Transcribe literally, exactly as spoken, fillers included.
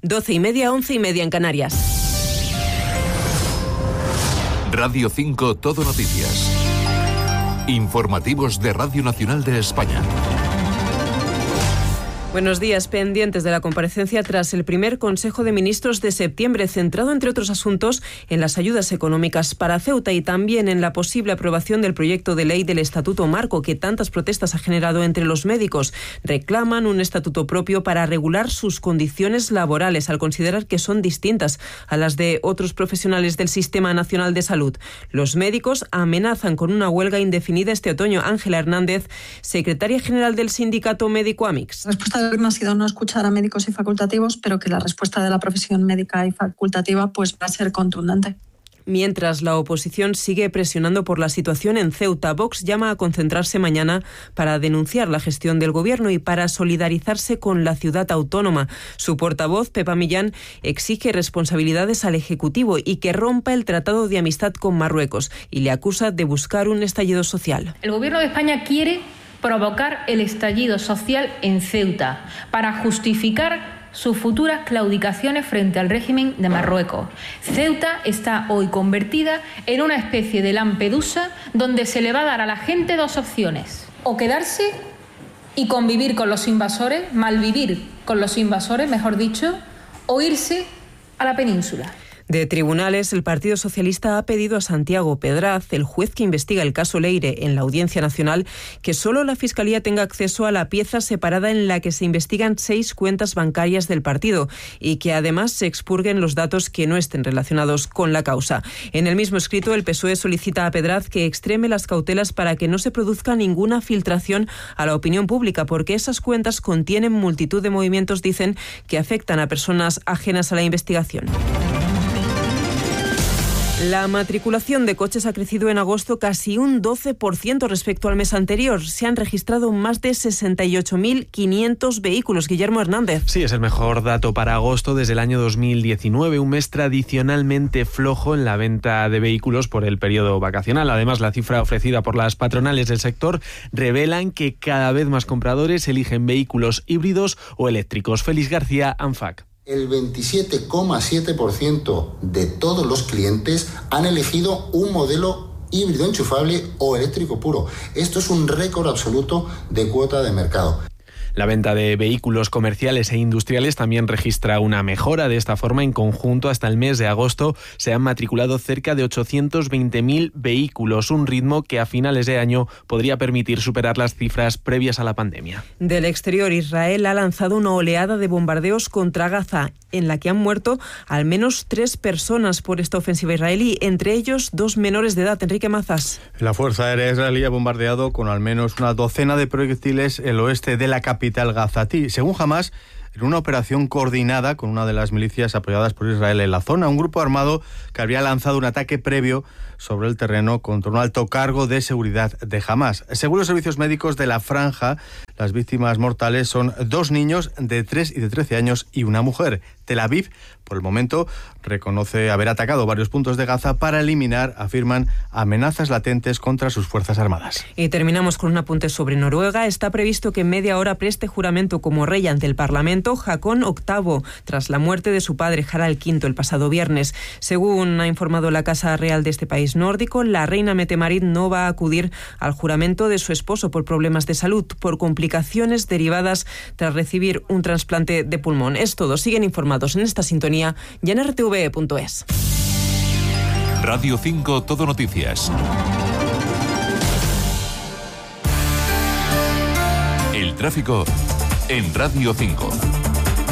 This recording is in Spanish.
doce y media, once y media en Canarias. Radio cinco Todo Noticias. Informativos de Radio Nacional de España. Buenos días. Pendientes de la comparecencia tras el primer Consejo de Ministros de septiembre, centrado, entre otros asuntos, en las ayudas económicas para Ceuta y también en la posible aprobación del proyecto de ley del Estatuto Marco que tantas protestas ha generado entre los médicos. Reclaman un estatuto propio para regular sus condiciones laborales, al considerar que son distintas a las de otros profesionales del Sistema Nacional de Salud. Los médicos amenazan con una huelga indefinida este otoño. Ángela Hernández, secretaria general del sindicato médico AMIX. La respuesta del Gobierno ha sido no escuchar a médicos y facultativos, pero que la respuesta de la profesión médica y facultativa pues va a ser contundente. Mientras la oposición sigue presionando por la situación en Ceuta, Vox llama a concentrarse mañana para denunciar la gestión del Gobierno y para solidarizarse con la ciudad autónoma. Su portavoz, Pepa Millán, exige responsabilidades al Ejecutivo y que rompa el tratado de amistad con Marruecos y le acusa de buscar un estallido social. El Gobierno de España quiere provocar el estallido social en Ceuta para justificar sus futuras claudicaciones frente al régimen de Marruecos. Ceuta está hoy convertida en una especie de Lampedusa donde se le va a dar a la gente dos opciones: o quedarse y convivir con los invasores, malvivir con los invasores, mejor dicho, o irse a la península. De tribunales, el Partido Socialista ha pedido a Santiago Pedraz, el juez que investiga el caso Leire en la Audiencia Nacional, que solo la Fiscalía tenga acceso a la pieza separada en la que se investigan seis cuentas bancarias del partido y que además se expurguen los datos que no estén relacionados con la causa. En el mismo escrito, el P S O E solicita a Pedraz que extreme las cautelas para que no se produzca ninguna filtración a la opinión pública, porque esas cuentas contienen multitud de movimientos, dicen, que afectan a personas ajenas a la investigación. La matriculación de coches ha crecido en agosto casi un doce por ciento respecto al mes anterior. Se han registrado más de sesenta y ocho mil quinientos vehículos. Guillermo Hernández. Sí, es el mejor dato para agosto desde el año dos mil diecinueve, un mes tradicionalmente flojo en la venta de vehículos por el periodo vacacional. Además, la cifra ofrecida por las patronales del sector revelan que cada vez más compradores eligen vehículos híbridos o eléctricos. Félix García, ANFAC. El veintisiete coma siete por ciento de todos los clientes han elegido un modelo híbrido enchufable o eléctrico puro. Esto es un récord absoluto de cuota de mercado. La venta de vehículos comerciales e industriales también registra una mejora. De esta forma, en conjunto, hasta el mes de agosto se han matriculado cerca de ochocientos veinte mil vehículos, un ritmo que a finales de año podría permitir superar las cifras previas a la pandemia. Del exterior, Israel ha lanzado una oleada de bombardeos contra Gaza, en la que han muerto al menos tres personas por esta ofensiva israelí, entre ellos dos menores de edad. Enrique Mazas. La Fuerza Aérea israelí ha bombardeado con al menos una docena de proyectiles el oeste de la capital gazatí. Según Hamás, en una operación coordinada con una de las milicias apoyadas por Israel en la zona, un grupo armado que habría lanzado un ataque previo sobre el terreno contra un alto cargo de seguridad de Hamás. Según los servicios médicos de la franja, las víctimas mortales son dos niños de tres y de trece años y una mujer. Tel Aviv, por el momento, reconoce haber atacado varios puntos de Gaza para eliminar, afirman, amenazas latentes contra sus fuerzas armadas. Y terminamos con un apunte sobre Noruega. Está previsto que en media hora preste juramento como rey ante el Parlamento Haakon octavo, tras la muerte de su padre Harald quinto el pasado viernes. Según ha informado la Casa Real de este país nórdico, la reina Mette-Marit no va a acudir al juramento de su esposo por problemas de salud, por complicaciones derivadas tras recibir un trasplante de pulmón. Es todo. Siguen informados en esta sintonía y en r t v punto es. Radio cinco Todo Noticias. El tráfico en Radio cinco.